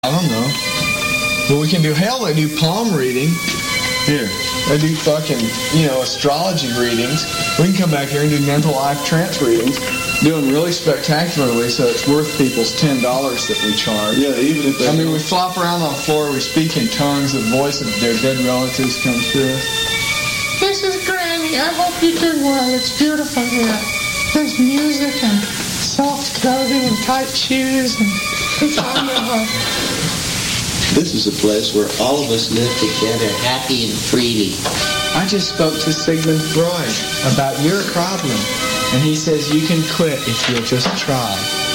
I don't know. But we can do, hell, they do palm reading. Here. They do fucking, astrology readings. We can come back here and do mental life trance readings. Do them really spectacularly, so it's worth people's $10 that we charge. Yeah, even if they... I mean, we flop around on the floor, we speak in tongues, the voice of their dead relatives comes through us. This is Granny. I hope you're doing well. It's beautiful here. There's music and soft clothing and tight shoes and it's wonderful. This is a place where all of us live together happy and freely. I just spoke to Sigmund Freud about your problem, and he says you can quit if you'll just try.